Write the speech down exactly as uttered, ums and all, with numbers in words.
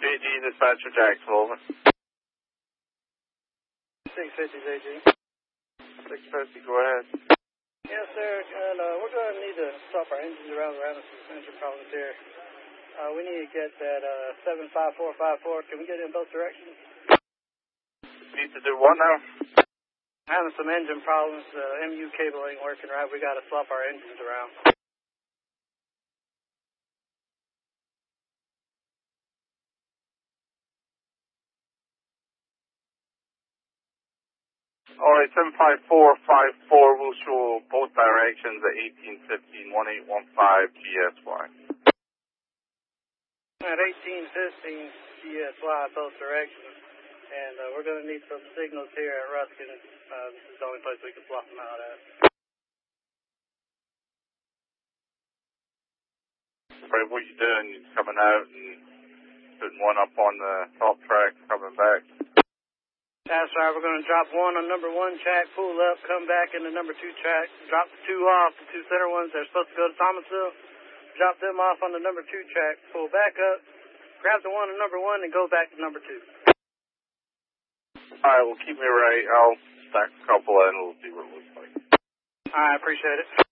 J G, dispatcher Jacksonville, over. six fifty, J G. six fifty, go ahead. Yes, sir, and uh, we're going to need to swap our engines around around some engine problems here. Uh, we need to get that uh, seven five four five four. Can we get it in both directions? Need to do what now? Having some engine problems. Uh, M U cable ain't working right. We got to swap our engines around. All right, seven five four five four will show both directions at eighteen fifteen, eighteen fifteen G S Y. At eighteen fifteen G S Y, both directions. And uh, we're going to need some signals here at Ruskin. Uh, this is the only place we can swap them out at. Right, what you doing? You coming out and putting one up on the top track, coming back? That's right, we're going to drop one on number one track, pull up, come back in the number two track, drop the two off, the two center ones that are supposed to go to Thomasville, drop them off on the number two track, pull back up, grab the one on number one, and go back to number two. All right, well, keep me right. I'll stack a couple and we'll see what it looks like. All right, appreciate it.